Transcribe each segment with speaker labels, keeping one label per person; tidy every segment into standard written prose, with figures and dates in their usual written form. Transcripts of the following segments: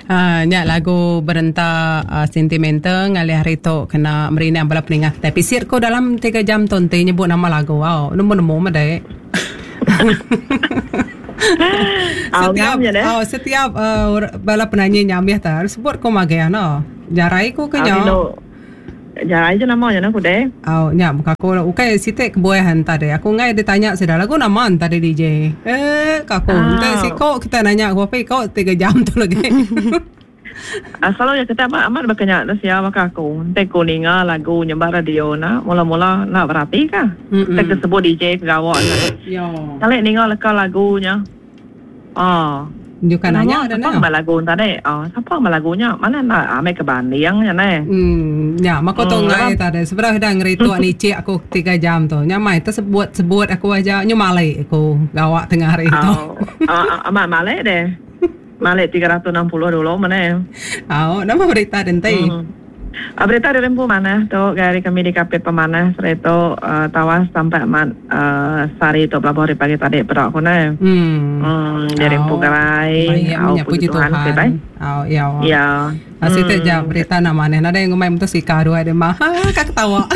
Speaker 1: Nya lagu berenta sentimental ngalih hari tu kena merina bala peningah. Tapi sir ko dalam 3 jam tonte nyebut nama lagu. Wow, nemu madai. Setiap bala penyanyi nyamih ta sebut ko magaya no. Jarai ko kenya.
Speaker 2: Jarai je nama je aku deh.
Speaker 1: Nya muka ko ukai sitek kebuahan tadi. Aku ngai ditanya sudah lagu nama tadi DJ. Kako entah si kau kita nanya apa kau 3 jam tu lagi.
Speaker 2: Kalau ya kita amat berkenyak dah siapa aku. Entah ko ninga lagu nyembah radio na. Mula-mula nak berarti kah? Entah sebut DJ pegawai.
Speaker 1: Yo.
Speaker 2: Kalau ninga lekal lagunya.
Speaker 1: Juga nanya ada
Speaker 2: siapa lagu tadi? Siapa lagunya? Mana nak ambil kebanding ya ne?
Speaker 1: Ya, maka tu ngai tadi. Sebenarnya dah ngeri tu ni cik aku 3 jam tu. Nyamai tu sebut aku aja nyumalai aku gawak tengah hari tu.
Speaker 2: Amat malai deh. Malai 360 dulu mana?
Speaker 1: Nama berita dentai.
Speaker 2: Berita dari Rempu mana? Tu dari kami di KP Pemanah. Sereto tawas sampai sari tu pelabur pagi tadi berak aku ne. Dari Rempu Garai.
Speaker 1: Puji Tuhan. Ya. Asyik saja berita namanya. Nada yang ngomong tu si karo ada mah. Kak ketawa.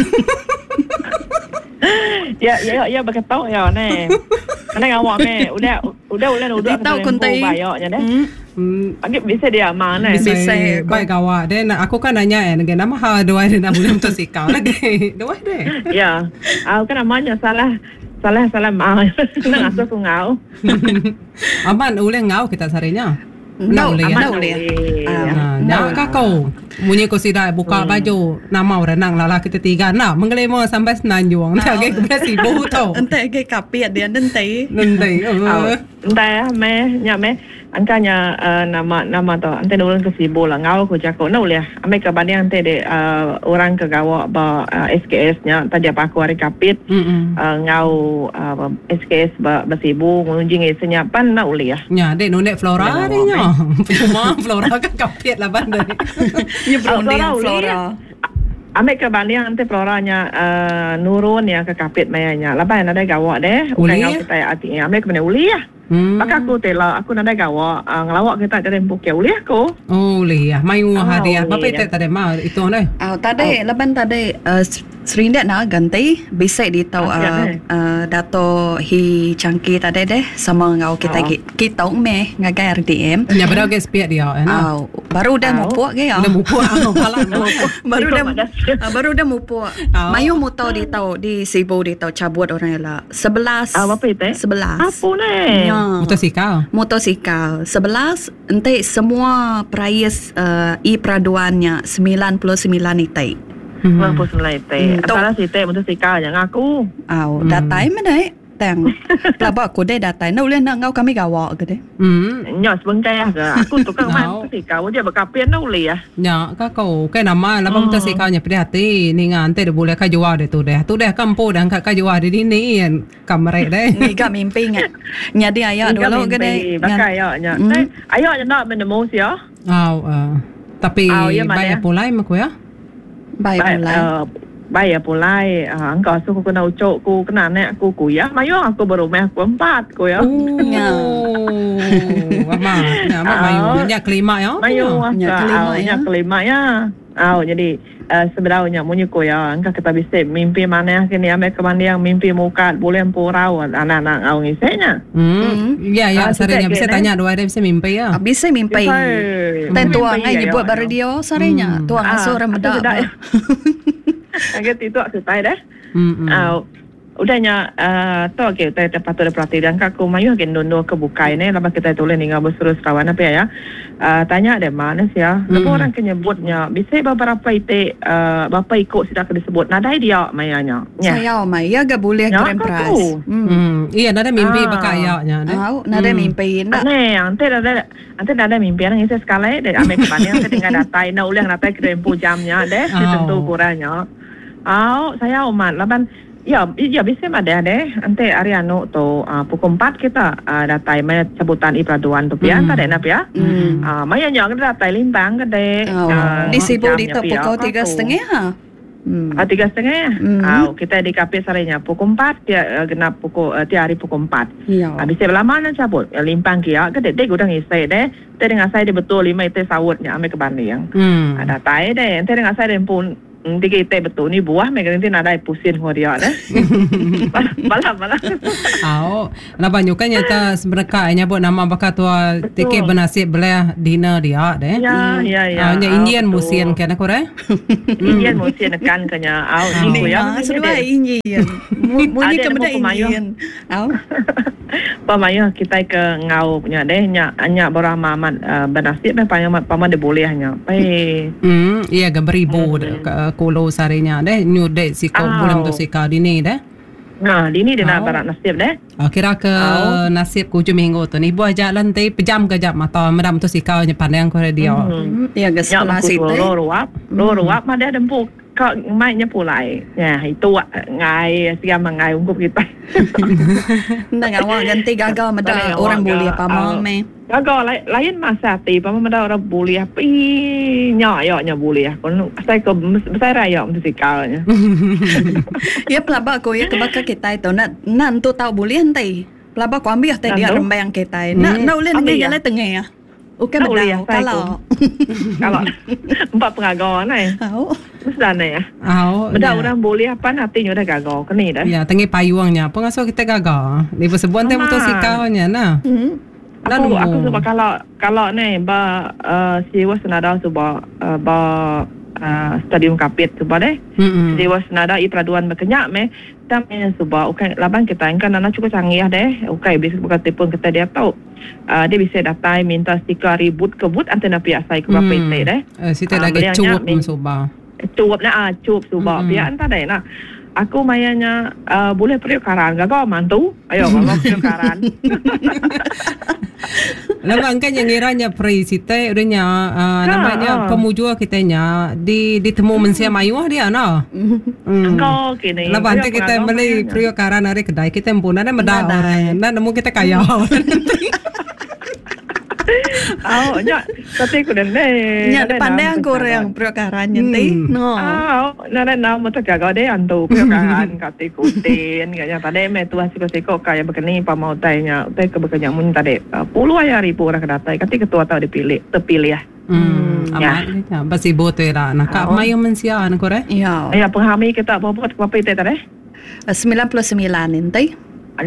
Speaker 2: Ya berketawa ya ne. Karena awak me udah
Speaker 1: tahu kuntai
Speaker 2: bayarnya deh. Agak bisa dia mana?
Speaker 1: Bisa baik awak deh. Aku kan nanya nama ha dua dia nak boleh tu sikau lagi. Dua deh.
Speaker 2: Ya. Aku kan namanya salah mau. Nang asal ku ngau.
Speaker 1: Aman boleh ngau kita sarinya.
Speaker 3: Nau boleh.
Speaker 1: Nah, kakau. Bunyi ko sida buka baju nama orang nang lala kita tiga na mengelemo sampai senanjung. Entah ke bersibu tu.
Speaker 3: Entah ke kapiat dia nentai.
Speaker 2: Entah me angkanya nama tu ante orang ke sibu lah ngau ko jako nau leh ame ke banding ante de orang ke gawa ba SKS nya tadi apa aku hari kapit ngau SKS ba sibu ngunjing senyapan nau leh
Speaker 1: nya de nundek flora de nya cuma flora ke kapit lah bandar
Speaker 3: ni flora
Speaker 2: ame ke banding ante floranya nurun ya ke kapit mayanya laban ada gawa deh ngau kita ati ame ke mana uli ya. Maka aku tela aku nada gawa ngelawak kita dari Bukit uli aku.
Speaker 1: Uli ya, mayu hadiah. Bapa itu tadi mau itu ne.
Speaker 3: Tadi leban tadi serindak nak ganti bisa di tahu dato hi cangki tadi deh sama ngau kita me ngagai RDM.
Speaker 1: Ya baru ke spiat dia.
Speaker 3: Baru dah mau puak ke ya.
Speaker 1: Dah mau puak.
Speaker 3: Baru dah mau puak. Mayu mau tahu di tahu di sibu di tahu cabut orang lah 11.
Speaker 2: Apa itu?
Speaker 3: 11.
Speaker 2: Apa ne?
Speaker 1: Motosikal
Speaker 3: 11 ente semua price peraduannya 99 itai
Speaker 2: 99 itai antara si itai motosikal yang aku
Speaker 3: datai mana tang pelabak aku deh datai nak boleh nak ngau kami gawak ke deh
Speaker 2: nyos bengkai ke aku tukang main motosikal dia berkapian nak boleh ya
Speaker 1: nya kakau kai nama lah motosikalnya hati ni ngante dia boleh kajual tu deh kampo dan kajual di ni kamera deh
Speaker 3: ni kak mimpi nya dia ayak dulu ke deh
Speaker 2: bakai ayaknya ayaknya nak menemu sia
Speaker 1: tapi bayar pulai mak ya
Speaker 2: bayar pulai engkau suku kena ucok ku kena nek aku ya mayu aku berumah aku 4 ku ya
Speaker 1: mama mayu nya kelima ya
Speaker 2: nya kelima ya jadi sebenarnya munyi ku ya engkau kita bisa mimpi mana kini ame kebanding mimpi muka boleh purau anak-anak au ngisenya
Speaker 1: ya sarenya bisa tanya dua ada bisa mimpi ya
Speaker 3: bisa mimpi dan tuang ai buat radio sarenya tuang asur medak
Speaker 2: agak itu aku tay deh. Udahnya tu okay kita patut perhatian kaku mayu agen dondo kebuka ini lepas kita tulis ni ngabus terus kawan apa ya tanya ada mana sih ya lepas orang kenyebutnya bisa beberapa itu bapa ikut sudah disebut nada dia mayanya
Speaker 3: saya maya gak boleh kirim price
Speaker 1: iya nada mimpi bakayanya
Speaker 3: nada mimpi nak
Speaker 2: ante nada mimpi orang ini sekali deh ame kebanyakan ante tinggal datai na ulang datai kirim jamnya deh tentu kurangnya saya umat laban ya bisa ada deh ante Ariano tu pukul 4 kita datai maya sebutan iperaduan tu pia tak ada ya maya nyok datai limbang ke deh
Speaker 3: di sibu di tu pukul 3:30
Speaker 2: 3.30. Kita di kafe sarenya pukul 4 dia genap pukul tiap hari pukul 4. Habis lama nak cabut limpang kia ke dek udang isai deh. Tadi dengan saya dia betul 5 itu sawutnya ame ke banding. Ada tai deh. Tadi dengan saya dia pun tiga itu betul ni buah mereka nanti ada pusing dia deh. Malam.
Speaker 1: Napa nyukanya ta sebenarnya buat nama bakal tua tike bernasib belah dinner dia deh.
Speaker 2: Ya.
Speaker 1: Nya Indian musian kena kore?
Speaker 2: Indian musian kan kanya
Speaker 3: ini ya. Sudah Indian. Muni kemudian Indian.
Speaker 2: Pamaya kita ke ngau punya deh nya borah mamat bernasib paman dia bolehnya.
Speaker 1: Iya beribu kulo sarinya deh new date siko bulan tu sika dini deh.
Speaker 2: Nah, dini dia nak barat nasib deh.
Speaker 1: Kira ke nasib ku minggu tu ni buah jalan teh pejam ke jam mata madam tu sika nya pandang ko dia.
Speaker 3: Ya gesala situ.
Speaker 2: Ruap mah dia dempuk kau mainnya pulai. Ya, itu ngai siam ngai ungkup kita.
Speaker 3: Nang awak ganti gagal mada orang boleh apa mau me.
Speaker 2: Gagal lain masa ti pa mada orang boleh pi nya boleh. Kon saya ko saya raya mesti sikalnya.
Speaker 3: Ya pelaba ko ya kebaka kita itu nan tu tahu boleh entai. Pelaba ko ambil teh dia rembang kita. Na ulin ngai jalan tengah ya. Okey betul kalau
Speaker 2: 4 pengagal nai. Mesti ya. Benda orang boleh apa nantinya dah gagal ke ni dah.
Speaker 1: Ya, tengah payungnya. Pengasuh kita gagal. Ni sebuah teh motor sikalnya nah.
Speaker 2: Aku sebab kalau ni siwa senada sebab stadium kapit sebab deh. Siwa senada i peraduan berkenyak me. Tapi sebab laban kita kan anak cukup canggih deh. Bisa buka telefon kita dia tahu. Dia bisa datang minta stiker ribut kebut antena pihak saya ke berapa itu deh.
Speaker 1: Kita lagi cukup subah.
Speaker 2: Cukup subah pihak entah deh nak. Aku mayanya boleh perikaran gagal mantu. Ayo kalau perikaran.
Speaker 1: Lawan kan yang ngiranya presite udahnya namanya pemujua kitanya ditemu mensia mayuah dia nah.
Speaker 2: Engkau kini.
Speaker 1: Lawan kita beli perikaran hari kedai kita pun ada meda orang. Nah nemu kita kaya.
Speaker 2: Tapi aku dah ni.
Speaker 3: Nya pandai aku orang perkaran nyantai. No.
Speaker 2: Nak mata gagal deh antu perkaran kata kutin. Kaya tadi me tu asiko kaya begini pamau tanya. Tadi kebekannya mun tadi puluh ribu orang kedatai. Kata ketua tahu terpilih ya.
Speaker 1: Amat basi bote lah. Nak mayu mensia nak kore?
Speaker 2: Ya. Ya penghami kita apa itu tadi?
Speaker 3: 99 nanti.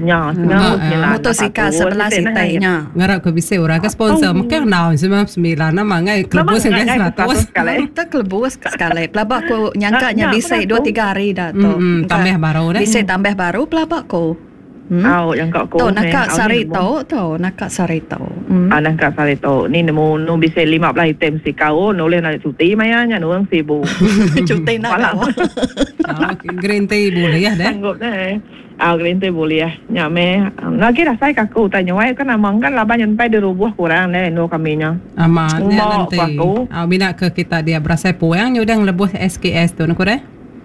Speaker 2: Motosikal
Speaker 3: sebelah sitanya.
Speaker 1: Ngarap ke bisa orang ke sponsor mungkin now 99 nama ngai kelebus dengan 100
Speaker 3: tak kelebus sekali. Pelabak ko nyangkanya bisa 2-3 hari dah tu.
Speaker 1: Tambah baru dah.
Speaker 3: Bisa tambah baru pelabak ko.
Speaker 2: Yang kau
Speaker 3: nakak sarito.
Speaker 2: Nakak sarito. Ni nemu bisa 15 item si kau boleh nak cuti mayanya orang sibuk.
Speaker 3: Cuti nak.
Speaker 1: Green tea boleh ya dah.
Speaker 2: Sanggup dah. Green tea boleh ya. Nyame. Lagi dah saya kaku tanya wai kan amang kan laban yang pai dirubuh kurang dah no kaminya.
Speaker 1: Aman ya nanti. Bina ke kita dia berasa puang nyudang lebuh SKS tu nak dah.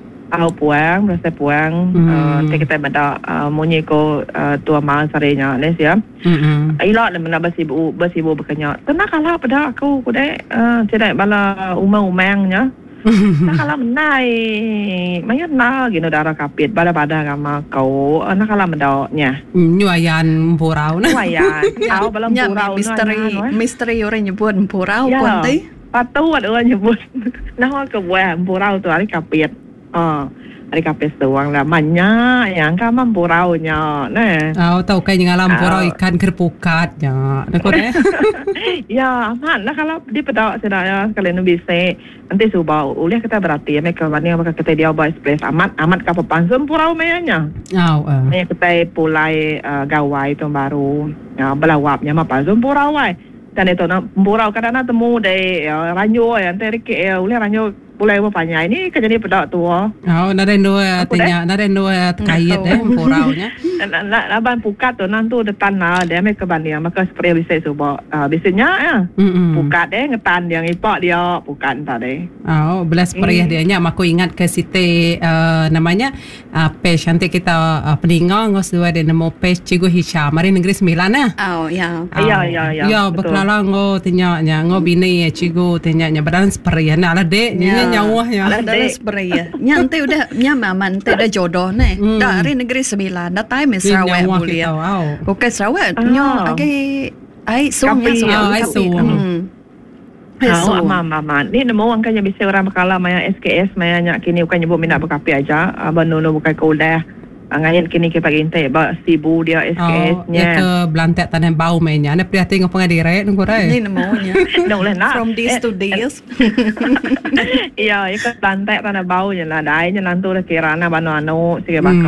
Speaker 2: Berasa puang. Kita benda munyi ko tua mal sarenya ni siap. Ilok dan benda bersibu berkenyak. Tenang kalau pada aku deh tidak bala umang-umangnya. Nak kalau menai, macam na gino darah kapit pada kama kau. Nak kalau mendaknya.
Speaker 1: Nyuayan purau na.
Speaker 2: Nyuayan. Balam purau.
Speaker 3: Misteri orang nyebut purau konti.
Speaker 2: Patu ada orang nyebut. Nah ke buah purau tu hari kapit. Hari kapit doang lah. Manya yang kaman puraunya.
Speaker 1: Tahu kan yang alam purau ikan kerpukatnya. Nak kore?
Speaker 2: Ya, amat lah kalau di pedak sedaya kalian bisa nanti subau. Ulih kita berarti mereka banding apa kita dia buat express amat kapan sempurau mayanya. Mereka kita pulai gawai tu baru belawapnya apa sempurau wai. Dan itu nak purau kadang temu dari ranyo yang teri ke ulih ranyo pulai apa panjang ini kerja ni pedak tu.
Speaker 1: Naren dua kait puraunya.
Speaker 2: Laban pukat tu nanti detan lah dia mereka banding maka spray bisa subau biasanya ya. Pukat ngetan dia ipak dia pukat tadi.
Speaker 1: Belas spray dia nya aku ingat ke site namanya page nanti kita peninggal ngos dua dia nemu page Cikgu Hisha mari negeri 9 ya. Ya beklala ngo tanya ngo bini cikgu tanya badan spray na ala dek nya nyawahnya.
Speaker 3: Dalam sebenarnya. Nya ente udah nya mama ente udah jodoh nih. Dari Negeri Sembilan. Dah time Sarawak boleh. Bukan Sarawak. Nya agak ai sunya
Speaker 2: Mama, ni nemu orang kan bisa orang berkala maya SKS maya nyak kini bukan nyebut minat berkapi aja. Abang Nono bukan kuliah. Ngayon kini kita pagi intai ba sibu dia SKS nya.
Speaker 1: Ya ke Belantek tanah bau mainnya. Ana prihatin ngapa ngadiret nunggu rai.
Speaker 3: Ni nemunya.
Speaker 2: Dong lah nak.
Speaker 3: From this to this.
Speaker 2: Iya, ya ke Belantek tanah bau nya lah. Dai nya lantu dah kirana bano anu sige bakal